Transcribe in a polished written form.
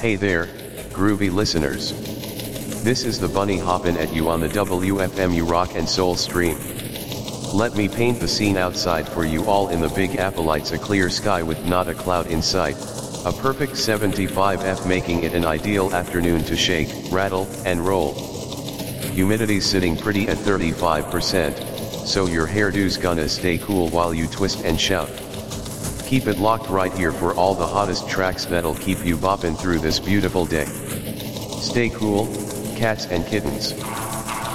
Hey there, groovy listeners. This is the bunny hoppin' at you on the WFMU Rock and Soul stream. Let me paint the scene outside for you all in the Big Apple. It's a clear sky with not a cloud in sight, a perfect 75°F, making it an ideal afternoon to shake, rattle, and roll. Humidity's sitting pretty at 35%, so your hairdo's gonna stay cool while you twist and shout. Keep it locked right here for all the hottest tracks that'll keep you boppin' through this beautiful day. Stay cool, cats and kittens.